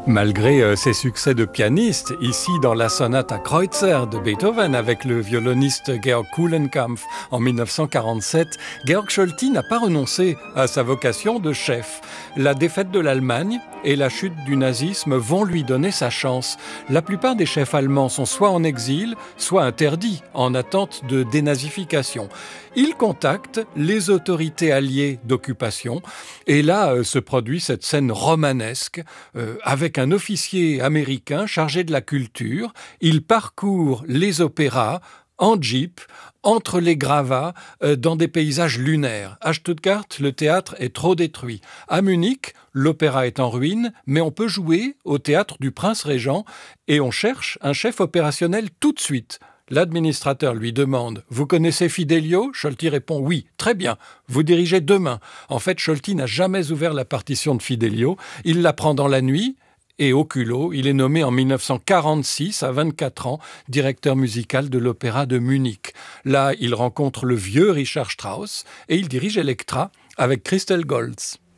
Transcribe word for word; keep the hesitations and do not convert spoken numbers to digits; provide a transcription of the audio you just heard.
Malgré euh, ses succès de pianiste, ici dans la sonate à Kreutzer de Beethoven avec le violoniste Georg Kulenkampff en mille neuf cent quarante-sept, Georg Scholti n'a pas renoncé à sa vocation de chef. La défaite de l'Allemagne et la chute du nazisme vont lui donner sa chance. La plupart des chefs allemands sont soit en exil, soit interdits en attente de dénazification. Il contacte les autorités alliées d'occupation et là euh, se produit cette scène romanesque euh, avec un officier américain chargé de la culture. Il parcourt les opéras en jeep, entre les gravats, euh, dans des paysages lunaires. À Stuttgart, le théâtre est trop détruit. À Munich, l'opéra est en ruine, mais on peut jouer au théâtre du Prince-Régent et on cherche un chef opérationnel tout de suite. L'administrateur lui demande « Vous connaissez Fidelio ?» Scholti répond « Oui, très bien, vous dirigez demain. » En fait, Scholti n'a jamais ouvert la partition de Fidelio. Il l'apprend dans la nuit et au culot, il est nommé en mille neuf cent quarante-six, à vingt-quatre ans, directeur musical de l'opéra de Munich. Là, il rencontre le vieux Richard Strauss et il dirige Elektra avec Christel Goltz.